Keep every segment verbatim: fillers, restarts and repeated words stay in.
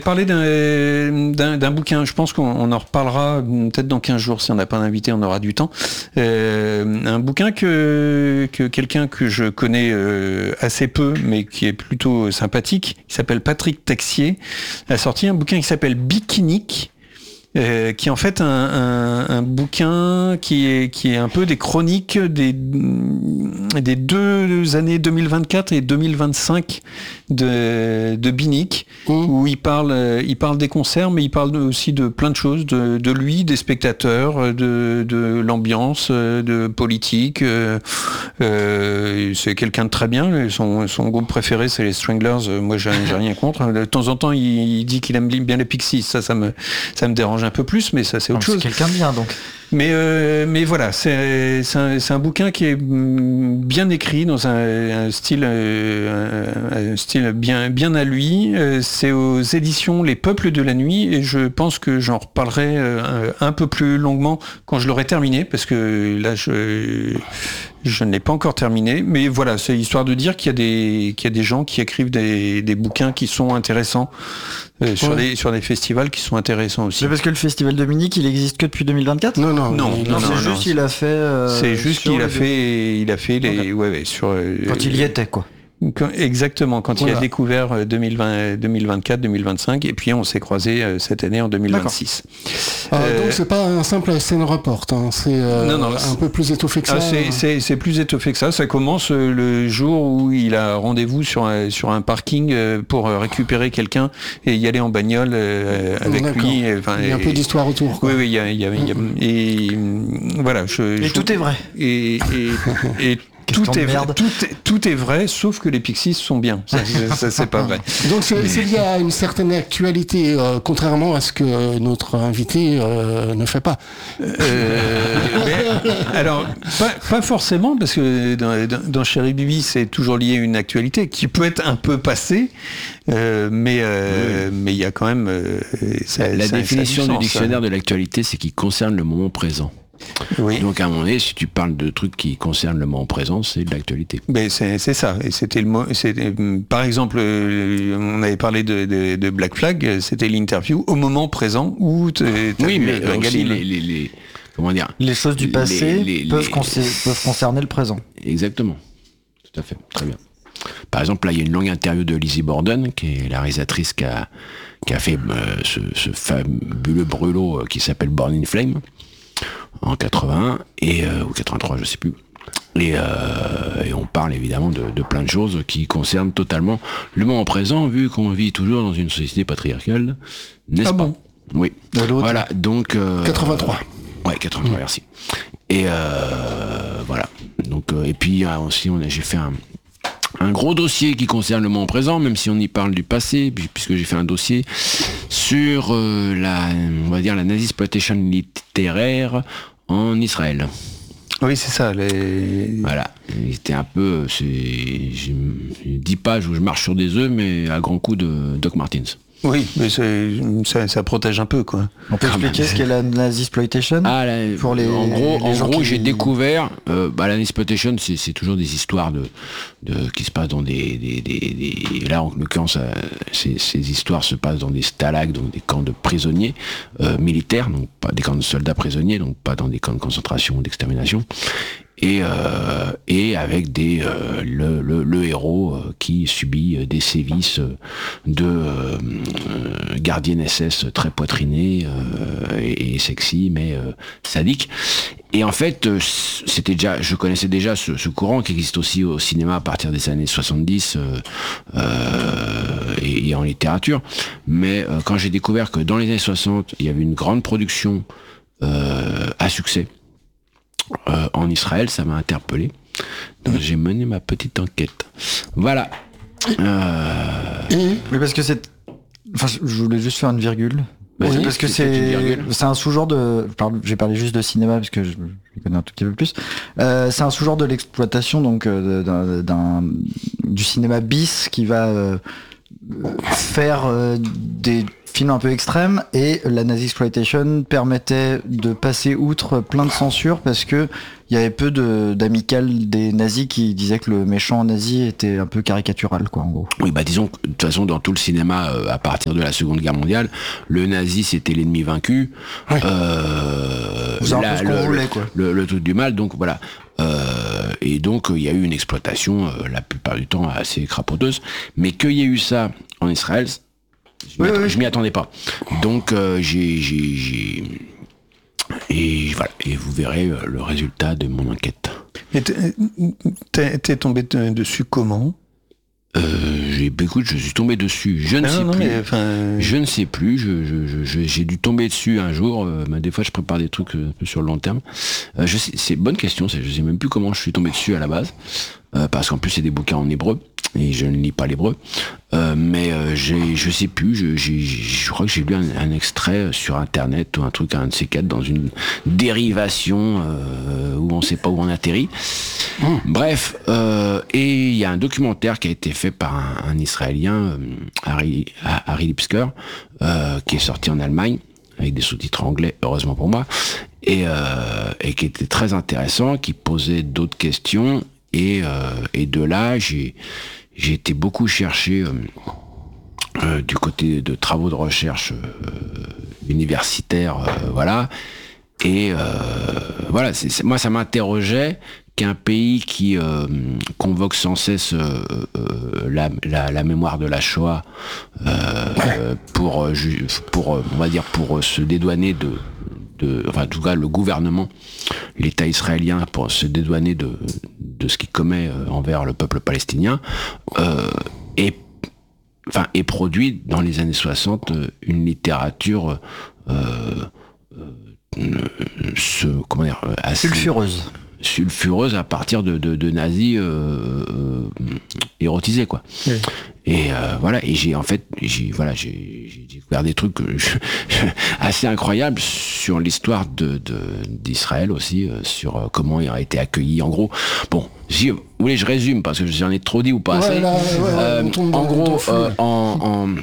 Parler d'un, d'un, d'un bouquin, je pense qu'on on en reparlera peut-être dans quinze jours, si on n'a pas d'invité, on aura du temps. Euh, un bouquin que, que quelqu'un que je connais euh, assez peu, mais qui est plutôt sympathique, qui s'appelle Patrick Texier, a sorti un bouquin qui s'appelle Bikinique. Euh, qui est en fait un, un, un bouquin qui est, qui est un peu des chroniques des, des deux années deux mille vingt-quatre et deux mille vingt-cinq de, de Binic, mmh. où il parle, il parle des concerts, mais il parle aussi de plein de choses, de, de lui, des spectateurs, de, de l'ambiance, de politique. Euh, euh, c'est quelqu'un de très bien. Son, son groupe préféré, c'est les Stranglers. Moi, j'ai, j'ai rien contre. De temps en temps, il, il dit qu'il aime bien les Pixies. Ça, ça me, ça me dérange un peu plus, mais ça c'est autre non, chose. C'est quelqu'un de bien donc. Mais euh, mais voilà, c'est c'est un, c'est un bouquin qui est bien écrit dans un, un style euh, un style bien bien à lui. C'est aux éditions Les Peuples de la Nuit et je pense que j'en reparlerai un, un peu plus longuement quand je l'aurai terminé parce que là je je ne l'ai pas encore terminé, mais voilà, c'est histoire de dire qu'il y a des qu'il y a des gens qui écrivent des des bouquins qui sont intéressants. Euh, sur, ouais. des, sur des festivals qui sont intéressants aussi. C'est parce que le festival de Munich, il existe que depuis deux mille vingt-quatre ? Non, non, non, non, non, non c'est non, juste non, il a fait. Euh, c'est juste qu'il a fait, il a fait les, okay. ouais, ouais, sur. Euh, Quand il y était, quoi. Quand, exactement, quand voilà. il a découvert deux mille vingt, deux mille vingt-quatre, deux mille vingt-cinq, et puis on s'est croisés cette année en deux mille vingt-six. Euh, euh, donc c'est pas un simple scène report, hein. C'est euh, non, non, un peu plus étoffé que ça. Ah, c'est, c'est, c'est plus étoffé que ça. Ça commence le jour où il a rendez-vous sur un, sur un parking pour récupérer quelqu'un et y aller en bagnole avec D'accord. lui. Enfin, il y a un et, peu d'histoire autour. Quoi. Oui, oui, il y a, il y a, il y a et voilà. Je, et je, tout est vrai. Et, et, et Tout est, vrai, tout, est, tout est vrai, sauf que les Pixies sont bien. Ça, ça, ça, c'est pas vrai. Donc c'est, c'est lié à une certaine actualité, euh, contrairement à ce que notre invité euh, ne fait pas. Euh, mais, alors, pas, pas forcément, parce que dans, dans, dans Chéri Bibi, c'est toujours lié à une actualité qui peut être un peu passée, euh, mais euh, oui. mais il y a quand même... Euh, ça, la ça, définition ça du, sens, du dictionnaire ça. de l'actualité, c'est qu'il concerne le moment présent. Oui. Donc à un moment donné, si tu parles de trucs qui concernent le moment présent, c'est de l'actualité. Mais c'est, c'est ça. Et c'était le mot. C'était, par exemple, on avait parlé de, de, de Black Flag. C'était l'interview au moment présent où. Oui, mais aussi les, les, les comment dire. Les choses du passé les, les, peuvent, les, concer- peuvent concerner le présent. Exactement. Tout à fait. Très bien. Par exemple, là, il y a une longue interview de Lizzie Borden, qui est la réalisatrice qui a qui a fait euh, ce, ce fabuleux brûlot euh, qui s'appelle Born in Flame. En quatre-vingt-un et euh, ou quatre-vingt-trois, je sais plus. Et, euh, et on parle évidemment de, de plein de choses qui concernent totalement le moment présent, vu qu'on vit toujours dans une société patriarcale, n'est-ce ah pas bon Oui. Voilà. Donc. Euh, quatre-vingt-trois. Ouais, quatre-vingt-trois. Mmh. Merci. Et euh, voilà. Donc euh, et puis aussi, on a, j'ai fait un. Un gros dossier qui concerne le moment présent, même si on y parle du passé, puisque j'ai fait un dossier sur euh, la, on va dire la nazi-exploitation littéraire en Israël. Oui, c'est ça. Les... Voilà. C'était un peu, c'est, j'ai dix pages où je marche sur des œufs, mais à grands coups de Doc Martens. Oui, mais c'est, ça, ça protège un peu, quoi. On peut expliquer ce qu'est la nazi-exploitation ah, la, pour les, En gros, les en gros qui... j'ai découvert... Euh, bah, la nazi-exploitation, c'est, c'est toujours des histoires de, de, qui se passent dans des... des, des, des là, en l'occurrence, ces, ces histoires se passent dans des stalags, donc des camps de prisonniers euh, militaires, donc pas des camps de soldats prisonniers, donc pas dans des camps de concentration ou d'extermination. Et, euh, et avec des euh, le, le, le héros euh, qui subit euh, des sévices de euh, euh, gardienne S S très poitriné euh, et, et sexy mais euh, sadique. Et en fait, euh, c'était déjà, je connaissais déjà ce, ce courant qui existe aussi au cinéma à partir des années soixante-dix euh, euh, et, et en littérature. Mais euh, quand j'ai découvert que dans les années soixante, il y avait une grande production euh, à succès. Euh, en Israël, ça m'a interpellé. Donc j'ai mené ma petite enquête. Voilà. Euh... Mais parce que c'est... Enfin, je voulais juste faire une virgule. Bah, oui, parce que c'est, c'est un sous-genre de... J'ai parlé juste de cinéma parce que je, je connais un tout petit peu plus. Euh, c'est un sous-genre de l'exploitation donc euh, d'un, d'un, du cinéma bis qui va euh, faire euh, des film un peu extrême, et la Nazi Exploitation permettait de passer outre plein de censure parce que il y avait peu de, d'amicales des nazis qui disaient que le méchant nazi était un peu caricatural, quoi, en gros. Oui, bah disons que de toute façon, dans tout le cinéma, euh, à partir de la Seconde Guerre mondiale, le nazi c'était l'ennemi vaincu. Oui. Euh, C'est un peu ce qu'on le, voulait, quoi. Le, le truc du mal, donc voilà. Euh, et donc il y a eu une exploitation, euh, la plupart du temps assez crapoteuse, mais qu'il y ait eu ça en Israël, je m'y, oui, att- oui. je m'y attendais pas. Donc euh, j'ai, j'ai, j'ai... Et voilà, et vous verrez euh, le résultat de mon enquête. Et t'es, t'es, t'es tombé de- dessus comment? Euh, j'ai, bah, écoute, je suis tombé dessus. Je ne Ah, sais non, plus. mais, enfin, Je ne sais plus. Je, je, je- je- j'ai dû tomber dessus un jour. Euh, bah, des fois, je prépare des trucs euh, un peu sur le long terme. Euh, je sais, c'est une bonne question. C'est, je sais même plus comment je suis tombé dessus à la base, euh, parce qu'en plus c'est des bouquins en hébreu et je ne lis pas l'hébreu. Euh, mais euh, j'ai, je sais plus. Je, j'ai, je crois que j'ai lu un, un extrait sur internet ou un truc, un de ces quatre, dans une dérivation euh, où on sait pas où on atterrit. Mmh. Bref, euh, et il y a un documentaire qui a été fait par un, un Israélien, euh, Harry, Harry Lipsker, euh, qui est sorti en Allemagne avec des sous-titres anglais, heureusement pour moi, et, euh, et qui était très intéressant, qui posait d'autres questions, et, euh, et de là, j'ai, j'ai été beaucoup chercher euh, euh, du côté de travaux de recherche euh, universitaires, euh, voilà, et euh, voilà, c'est, c'est, moi ça m'interrogeait qu'un pays qui euh, convoque sans cesse euh, euh, la, la, la mémoire de la Shoah euh, pour, pour, on va dire, pour se dédouaner de, de, enfin en tout cas le gouvernement, l'État israélien, pour se dédouaner de, de ce qu'il commet envers le peuple palestinien, euh, et enfin et produit dans les années soixante une littérature euh, euh, ce, comment dire, assez sulfureuse. sulfureuse à partir de, de, de nazis euh, euh, érotisés, quoi. Oui. Et euh, voilà, et j'ai en fait j'ai voilà j'ai, j'ai découvert des trucs que je, assez incroyables sur l'histoire de, de d'Israël aussi, euh, sur euh, comment il a été accueilli. En gros, bon, si vous voulez, je résume parce que j'en ai trop dit ou pas assez. Ouais, là, ouais, euh, on tombe en dans, gros, dans euh, en, en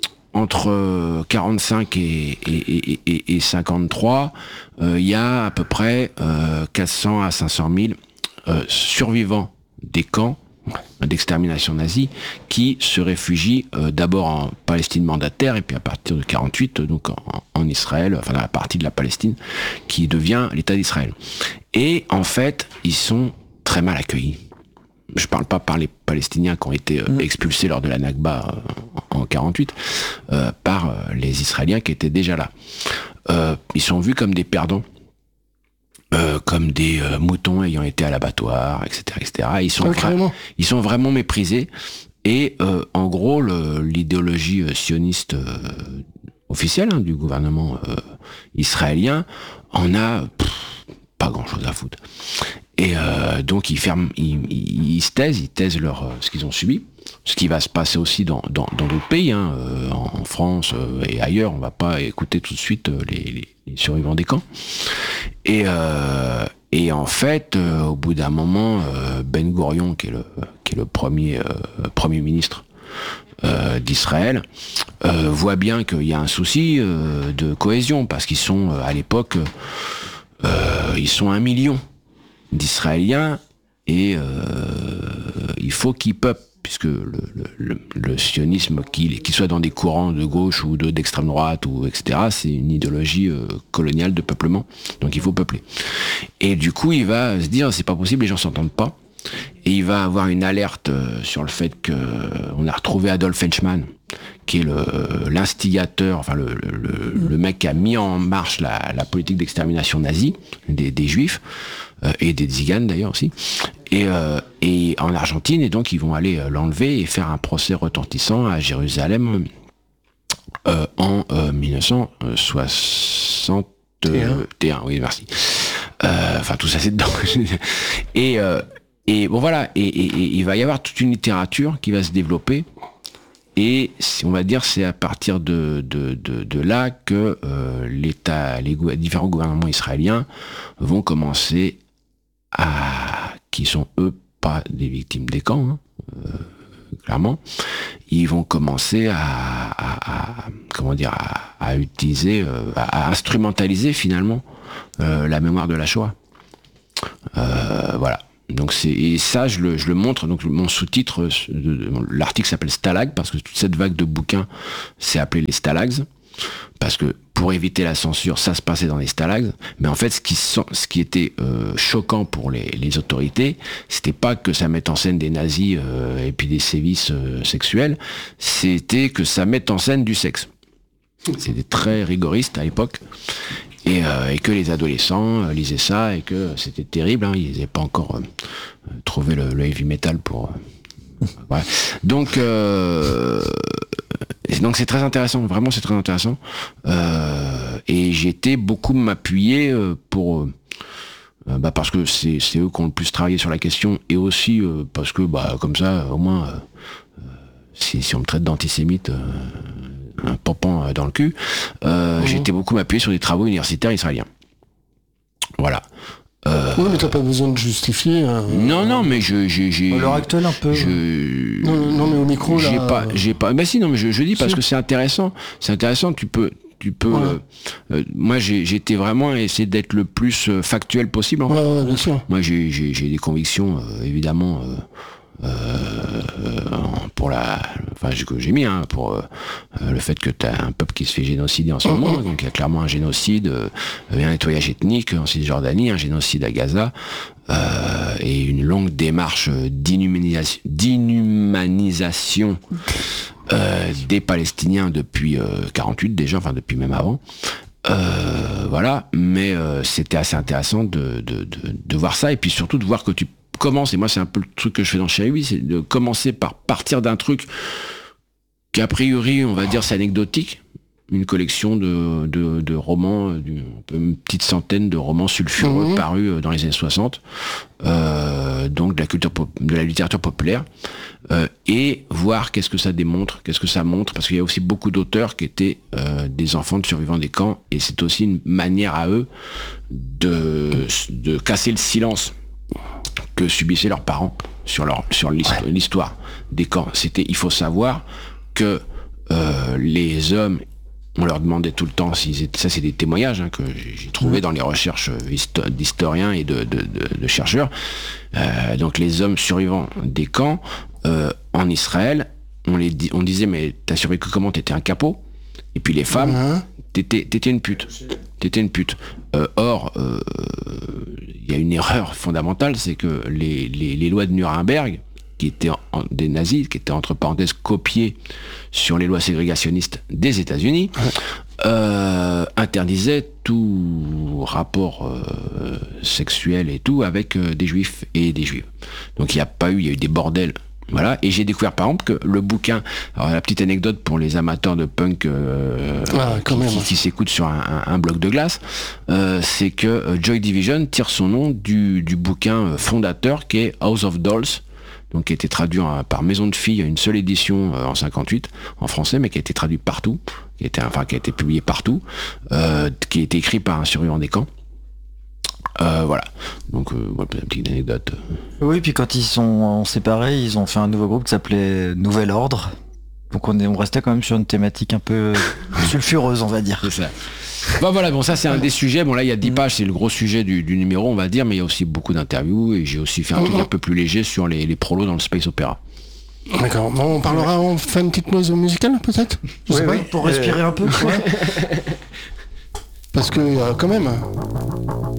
entre quarante-cinq et, et, et, et cinquante-trois, il euh, y a à peu près euh, quatre cents à cinq cent mille euh, survivants des camps d'extermination nazie qui se réfugient euh, d'abord en Palestine mandataire et puis à partir de quarante-huit donc en, en Israël, enfin dans la partie de la Palestine qui devient l'État d'Israël. Et en fait, ils sont très mal accueillis. Je parle pas par les Palestiniens qui ont été euh, expulsés lors de la Nakba euh, en quarante-huit, euh, par euh, les Israéliens qui étaient déjà là. Euh, ils sont vus comme des perdants, euh, comme des euh, moutons ayant été à l'abattoir, et cetera, et cetera. Ils sont, ah, vra- ils sont vraiment méprisés. Et euh, en gros, le, l'idéologie euh, sioniste euh, officielle hein, du gouvernement euh, israélien en a pff, pas grand-chose à foutre. Et euh, donc ils ferment, ils, ils, ils se taisent, ils taisent leur, euh, ce qu'ils ont subi, ce qui va se passer aussi dans, dans, dans d'autres pays, hein, euh, en France euh, et ailleurs. On va pas écouter tout de suite euh, les, les, les survivants des camps. Et, euh, et en fait, euh, au bout d'un moment, euh, Ben Gourion, qui est le, qui est le premier euh, premier ministre euh, d'Israël, euh, voit bien qu'il y a un souci euh, de cohésion parce qu'ils sont euh, à l'époque, euh, ils sont un million d'Israéliens et euh, il faut qu'ils peuplent, puisque le, le, le, le sionisme, qu'il, qu'il soit dans des courants de gauche ou de, d'extrême droite, ou et cetera, c'est une idéologie euh, coloniale de peuplement, donc il faut peupler. Et du coup, il va se dire, c'est pas possible, les gens s'entendent pas, et il va avoir une alerte euh, sur le fait que euh, on a retrouvé Adolf Eichmann, qui est le, l'instigateur, enfin le, le, le mec qui a mis en marche la, la politique d'extermination nazie des, des juifs, euh, et des tziganes d'ailleurs aussi, et, euh, et en Argentine, et donc ils vont aller euh, l'enlever et faire un procès retentissant à Jérusalem euh, en euh, dix-neuf cent soixante et un. Oui, merci. Euh, enfin, tout ça c'est dedans. et, euh, et bon voilà, et, et, et il va y avoir toute une littérature qui va se développer. Et on va dire c'est à partir de de de, de là que euh, l'État, les gou- différents gouvernements israéliens vont commencer à, qui sont eux pas des victimes des camps, hein, euh, clairement, ils vont commencer à, à, à comment dire, à, à utiliser, euh, à, à instrumentaliser finalement euh, la mémoire de la Shoah. Euh, voilà. Donc c'est et ça je le je le montre. Donc mon sous-titre, de, de, l'article s'appelle Stalag parce que toute cette vague de bouquins c'est appelé les Stalags parce que pour éviter la censure ça se passait dans les Stalags. Mais en fait ce qui ce qui était euh, choquant pour les, les autorités, c'était pas que ça mette en scène des nazis euh, et puis des sévices euh, sexuels, c'était que ça mette en scène du sexe. C'était très rigoriste à l'époque. Et, euh, et que les adolescents euh, lisaient ça et que c'était terrible, hein, ils n'avaient pas encore euh, trouvé le, le heavy metal pour... Euh, ouais. Donc, euh, donc c'est très intéressant, vraiment c'est très intéressant. Euh, et j'ai été beaucoup m'appuyer euh, pour... Euh, bah parce que c'est, c'est eux qui ont le plus travaillé sur la question et aussi euh, parce que bah comme ça, au moins, euh, euh, si, si on me traite d'antisémite... Euh, un pompon dans le cul, euh, mmh. j'ai été beaucoup m'appuyer sur des travaux universitaires israéliens. Voilà. Euh, oui, mais t'as pas besoin de justifier. Hein. Non, non, mais je, j'ai, j'ai. À l'heure actuelle, un peu. Je. Non, non mais au micro j'ai là. Pas, j'ai pas. Bah si, non, mais je, je dis parce si. que c'est intéressant. C'est intéressant. Tu peux, tu peux. Ouais. Euh, moi, j'ai, j'étais vraiment essayé d'être le plus factuel possible. En fait. Ouais, ouais, bien sûr. Moi, j'ai, j'ai, j'ai des convictions, euh, évidemment. Euh, Euh, pour la, enfin que j'ai mis hein, pour euh, le fait que tu as un peuple qui se fait génocider en ce moment, mmh. donc il y a clairement un génocide, euh, un nettoyage ethnique en Cisjordanie, un génocide à Gaza euh, et une longue démarche d'inhumanisation, d'inhumanisation euh, des Palestiniens depuis euh, quarante-huit déjà, enfin depuis même avant. Euh, voilà, mais euh, c'était assez intéressant de, de, de, de voir ça et puis surtout de voir que tu commences, et moi c'est un peu le truc que je fais dans Chez lui, c'est de commencer par partir d'un truc qu'a priori on va dire c'est anecdotique, une collection de, de, de romans, une petite centaine de romans sulfureux mmh. parus dans les années soixante, euh, donc de la culture pop, de la littérature populaire, euh, et voir qu'est-ce que ça démontre, qu'est-ce que ça montre, parce qu'il y a aussi beaucoup d'auteurs qui étaient euh, des enfants de survivants des camps, et c'est aussi une manière à eux de, de casser le silence que subissaient leurs parents sur leur sur l'histoire, ouais. l'histoire des camps. C'était, il faut savoir que euh, les hommes, on leur demandait tout le temps s'ils étaient, ça c'est des témoignages hein, que j'ai trouvé mmh. dans les recherches histo- d'historiens et de, de, de, de chercheurs. Euh, donc les hommes survivants des camps euh, en Israël, on les di- on disait mais t'as survécu comment, t'étais un capot. Et puis les femmes, mmh. t'étais, t'étais une pute. T'étais une pute. Euh, or, il euh, y a une erreur fondamentale, c'est que les, les, les lois de Nuremberg, qui étaient en, en, des nazis, qui étaient entre parenthèses copiées sur les lois ségrégationnistes des États-Unis, euh, interdisaient tout rapport euh, sexuel et tout avec euh, des juifs et des juives. Donc il n'y a pas eu, il y a eu des bordels. Voilà, et j'ai découvert par exemple que le bouquin, alors la petite anecdote pour les amateurs de punk euh, ah, qui, qui, qui s'écoutent sur un, un, un bloc de glace, euh, c'est que euh, Joy Division tire son nom du, du bouquin fondateur qui est House of Dolls, donc qui a été traduit en, par Maison de Filles, une seule édition euh, en cinquante-huit en français, mais qui a été traduit partout, qui a été, enfin qui a été publié partout, euh, qui a été écrit par un survivant des camps. Euh, voilà, donc euh, voilà, une petite anecdote. Oui, puis quand ils sont séparés, ils ont fait un nouveau groupe qui s'appelait Nouvel Ordre. Donc on, est, on restait quand même sur une thématique un peu sulfureuse, on va dire. C'est ça. Bon voilà, bon ça c'est un des sujets. Bon là il y a dix pages, c'est le gros sujet du, du numéro, on va dire, mais il y a aussi beaucoup d'interviews et j'ai aussi fait un truc un peu plus léger sur les, les prolos dans le space opéra. D'accord. Bon, on parlera, on fait une petite pause musicale peut-être. Je sais oui, pas, oui, pour respirer euh... un peu. Ouais. Parce que euh, quand même.